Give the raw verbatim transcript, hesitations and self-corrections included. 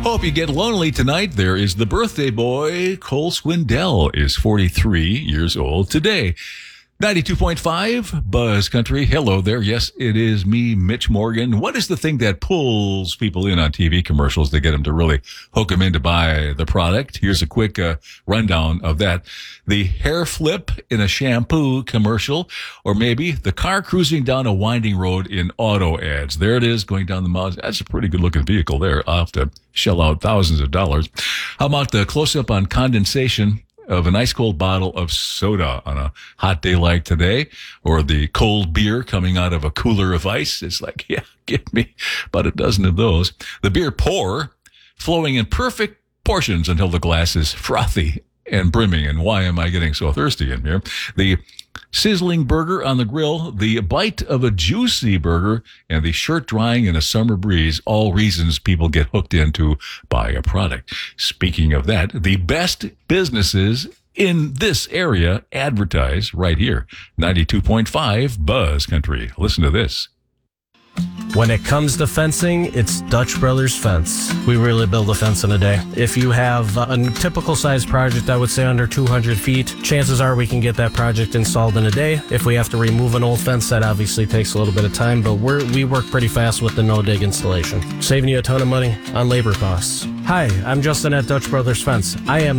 Hope you get lonely tonight. There is the birthday boy. Cole Swindell is forty-three years old today. ninety-two point five Buzz Country. Hello there. Yes, it is me, Mitch Morgan. What is the thing that pulls people in on T V commercials to get them to really hook them in to buy the product? Here's a quick uh, rundown of that. The hair flip in a shampoo commercial, or maybe the car cruising down a winding road in auto ads. There it is, going down the mountain. That's a pretty good looking vehicle there. I'll have to shell out thousands of dollars. How about the close-up on condensation of an ice cold bottle of soda on a hot day like today, or the cold beer coming out of a cooler of ice? It's like, yeah, give me about a dozen of those. The beer pour flowing in perfect portions until the glass is frothy and brimming. And why am I getting so thirsty in here? The sizzling burger on the grill, the bite of a juicy burger, and the shirt drying in a summer breeze, all reasons people get hooked into buy a product. Speaking of that, the best businesses in this area advertise right here. ninety-two point five Buzz Country. Listen to this. When it comes to fencing, it's Dutch Brothers Fence. We really build a fence in a day. If you have a typical size project, I would say under two hundred feet, chances are we can get that project installed in a day. If we have to remove an old fence, that obviously takes a little bit of time, but we're, we work pretty fast with the no-dig installation, saving you a ton of money on labor costs. Hi, I'm Justin at Dutch Brothers Fence. I am